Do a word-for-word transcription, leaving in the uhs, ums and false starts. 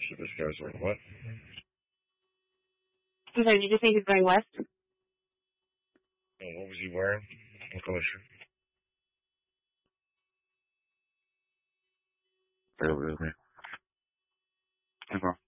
So this guy's like, what? I'm sorry, did you say he's going west? Oh, what was he wearing? What color shirt? Bear with me. Okay.